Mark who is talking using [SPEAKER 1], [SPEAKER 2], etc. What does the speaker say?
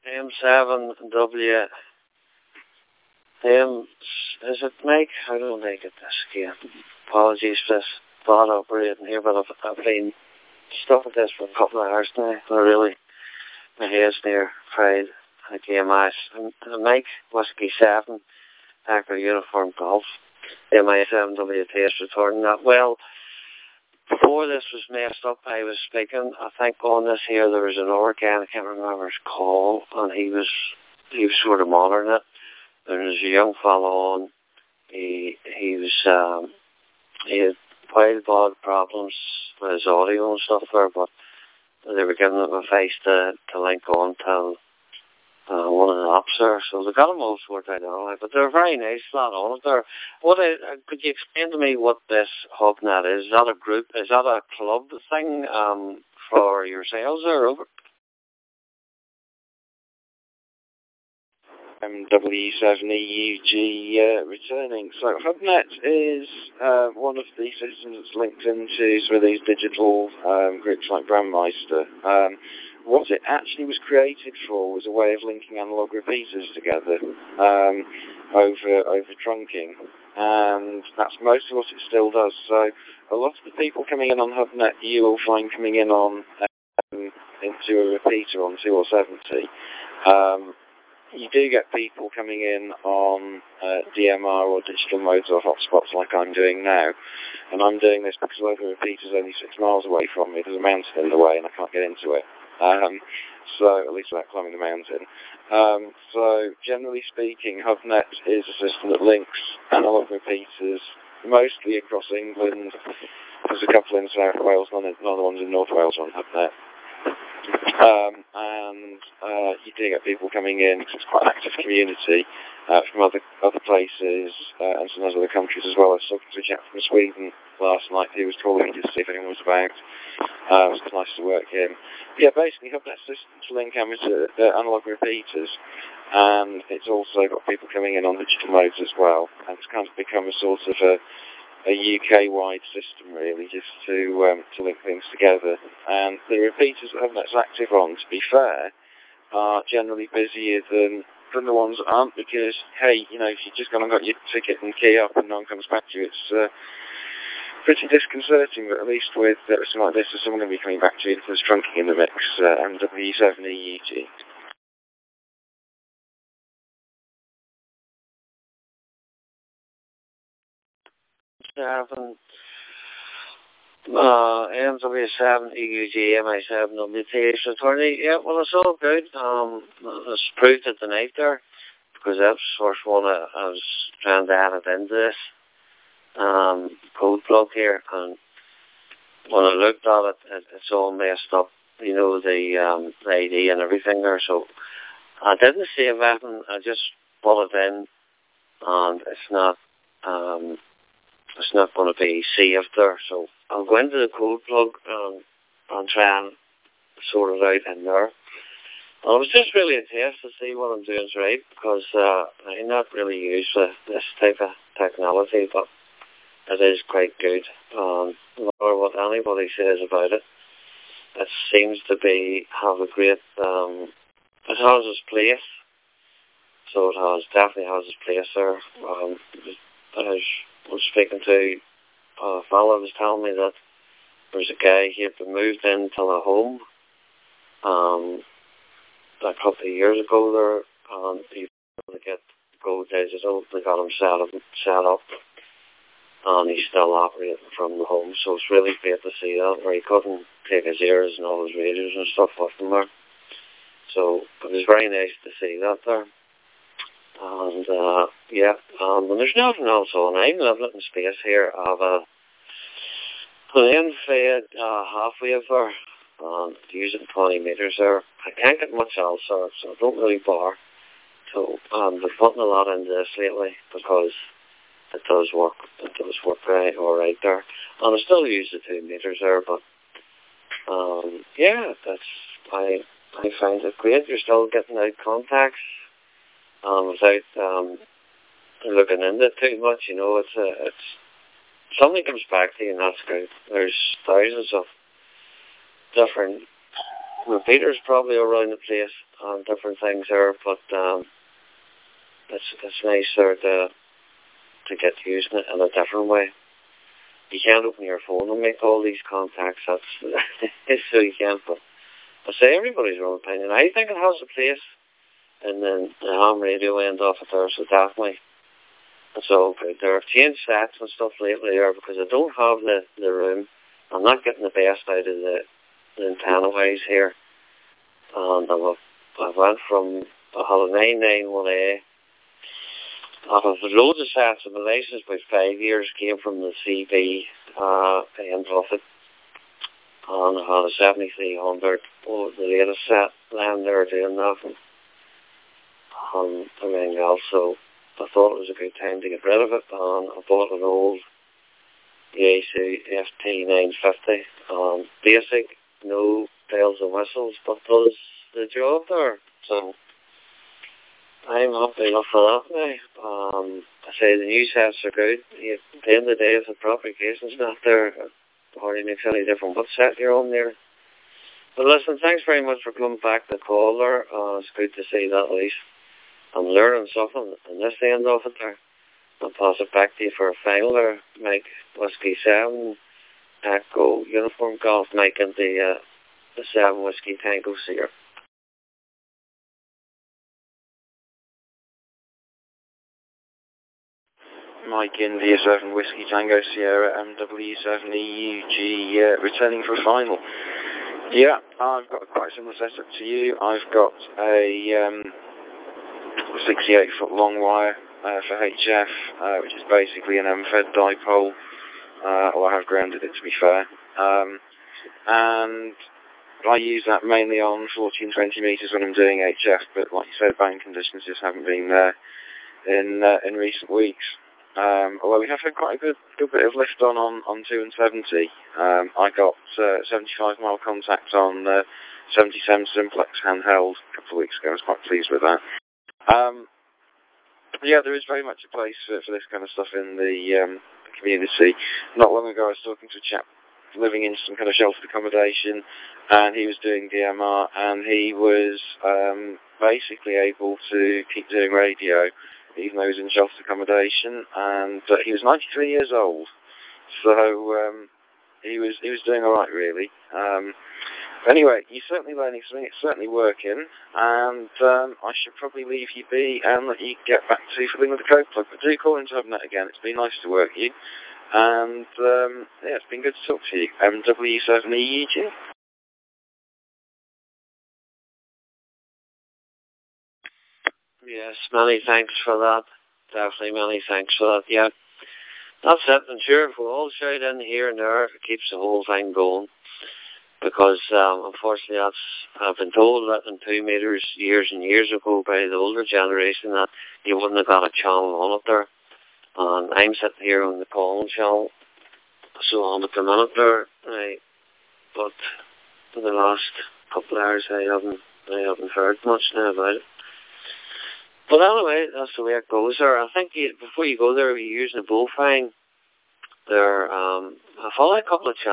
[SPEAKER 1] M7W. Is it Mike? I don't think it is again. Apologies for this thought operating here, but I've been stuck with this for a couple of hours now. My head's near fried again. Mike, Whiskey 7, Actor Uniform Golf, MI7W test returning that. Well, before this was messed up, I was speaking, I think on this here, there was another guy, I can't remember his call, and he was sort of monitoring it. There was a young fellow on, he had quite bad problems with his audio and stuff there, but they were giving him advice to link on to one of the apps there, so they got them all sorted out now, but they're very nice, lot on it there. Could you explain to me what this HubNet is? Is that a group, is that a club thing for yourselves or over?
[SPEAKER 2] W7EUG returning. So HubNet is one of the systems that's linked into some of these digital groups like Brandmeister. What it actually was created for was a way of linking analog repeaters together over trunking, and that's mostly what it still does. So a lot of the people coming in on HubNet you will find coming in on into a repeater on 2 or 70. You do get people coming in on DMR or digital modes or hotspots like I'm doing now. And I'm doing this because the repeater's only 6 miles away from me. There's a mountain in the way and I can't get into it. So at least without climbing the mountain. So generally speaking, HubNet is a system that links analog repeaters mostly across England. There's a couple in South Wales, none of the ones in North Wales on HubNet. And you do get people coming in because it's quite an active community from other places and some other countries as well. I was talking to a chap from Sweden last night who was calling me to see if anyone was about. It was nice to work him. Yeah, basically HubNet system to link analog repeaters, and it's also got people coming in on digital modes as well, and it's kind of become a sort of a UK-wide system, really, just to link things together. And the repeaters that HubNet's active on, to be fair, are generally busier than the ones that aren't, because, hey, you know, if you've just gone and got your ticket and key up and no one comes back to you, it's pretty disconcerting, but at least with something like this, there's someone going to be coming back to you. There's trunking in the mix, MW7EUG.
[SPEAKER 1] MW7 EUG MI7 WTH attorney. Yeah, well, it's all good. It's proved it tonight there, because that's the first one I was trying to add it into this code plug here, and when I looked at it, it's all messed up, you know, the ID and everything there, so I didn't save anything, I just put it in, and it's not going to be saved there, so I'll go into the code plug and try and sort it out in there. And it was just really a test to see what I'm doing is right, because I'm not really used to this type of technology, but it is quite good. No matter what anybody says about it, it seems to have a great, it has its place, so it definitely has its place there. I was speaking to a fellow was telling me that there's a guy, he had been moved into a home a couple of years ago there, and he wanted to get Go Digital. They got him set up, and he's still operating from the home, so it's really great to see that, where he couldn't take his ears and all his radios and stuff with him there. So it was very nice to see that there. And and there's nothing else on. I'm living in space here. I have an end-fed half-wave there, and using 20 meters there. I can't get much else there, so I don't really bother. So I've been putting a lot into this lately, because it does work. It does work very alright there. And I still use the 2 meters there, but I find it great. You're still getting out contacts without looking into it too much. You know, it's something comes back to you, and that's good. There's thousands of different repeaters probably around the place on different things there, but it's nice there to get using it in a different way. You can't open your phone and make all these contacts. That's so you can't. But I say everybody's own opinion. I think it has a place in the ham radio end of it there, so definitely it's all good. There have changed sets and stuff lately there because I don't have the room. I'm not getting the best out of the antenna wise here. And I went from, I had a 991A. I've had loads of sets of my license about 5 years, came from the CB end of it. And I had a 7300, the latest set, land there doing that. And everything else, so I thought it was a good time to get rid of it. And I bought an old Yaesu FT950. Basic, no bells and whistles, but does the job there. So I'm happy enough for that now. I say the new sets are good. At the end of the day, if the propagation's not there, it hardly makes any difference what set you're on there. But listen, thanks very much for coming back to call there. It's good to see that at least. I'm learning something on this end of it there. I'll pass it back to you for a final there. Mike, Whiskey 7, Echo, Uniform Golf, Mike, and the 7 Whiskey Tango Sierra.
[SPEAKER 2] Mike, India 7 Whiskey Tango Sierra, MW7EUG, returning for a final. Yeah, I've got quite a similar setup to you. I've got a 68-foot long wire for HF, which is basically an M-fed dipole, or I have grounded it to be fair. And I use that mainly on 40 and 20 metres when I'm doing HF, but like you said, band conditions just haven't been there in recent weeks. Although we have had quite a good bit of lift on 2 and 70. I got 75 mile contact on 77 Simplex handheld a couple of weeks ago. I was quite pleased with that. Yeah, there is very much a place for this kind of stuff in the community. Not long ago I was talking to a chap living in some kind of sheltered accommodation, and he was doing DMR, and he was basically able to keep doing radio even though he was in sheltered accommodation, and he was 93 years old, so he was doing all right really. Anyway, you're certainly learning something, it's certainly working, and I should probably leave you be and let you get back to fiddling with the code plug. But do call into HubNet again, it's been nice to work you, and yeah, it's been good to talk to you. MW7EUG.
[SPEAKER 1] Yes, many thanks for that. Definitely many thanks for that, yeah. That's it, and sure, if we all shout in here and there, it keeps the whole thing going. Because unfortunately I've been told that in 2 meters years and years ago by the older generation that you wouldn't have got a channel on it there. And I'm sitting here on the calling channel, so on at the minute there, but for the last couple of hours I haven't heard much now about it. But anyway, that's the way it goes there. I think before you go there, you're using a Bullfine there. I followed a couple of